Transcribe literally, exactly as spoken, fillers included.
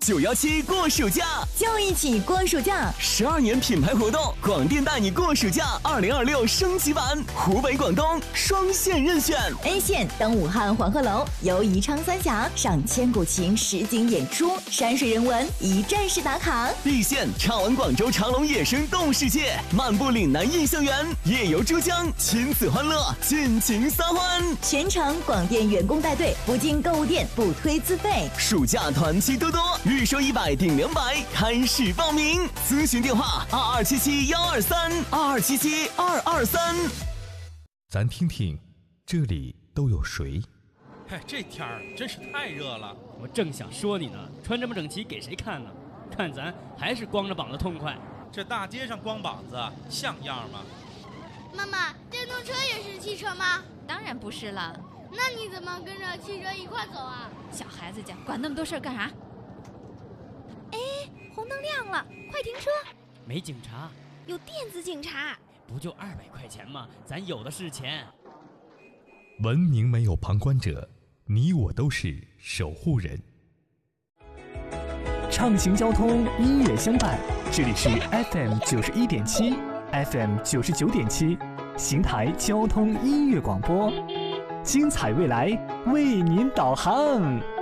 九一七过暑假， 就一起过暑假。 十二年品牌活动，广电带你过暑假二零二六升级版，湖北、广东双线任选。 A 线登武汉黄鹤楼，游宜昌三峡，赏千古情实景演出，山水人文一站式打卡。 B 线畅玩广州长隆野生动物世界，漫步岭南印象园，夜游珠江，亲子欢乐，尽情撒欢。 全程广电员工带队，不进购物店，不推自费。 暑假团期多多，预收一百顶两百，开始报名。咨询电话：二二七七幺二三二二七七二二三。 咱听听，这里都有谁？ 嗨，这天儿真是太热了。 我正想说你呢，穿这么整齐给谁看呢？看咱还是光着膀子痛快。 这大街上光膀子像样吗？ 妈妈，电动车也是汽车吗？ 当然不是了。 那你怎么跟着汽车一块走啊？ 小孩子家管那么多事儿干啥？哎，红灯亮了，快停车！ 没警察， 有电子警察。 不就二百块钱吗？咱有的是钱。 文明没有旁观者，你我都是守护人。 畅行交通，音乐相伴，这里是 F M 九十一点七 ，F M 九十九点七，邢台交通音乐广播，精彩未来为您导航。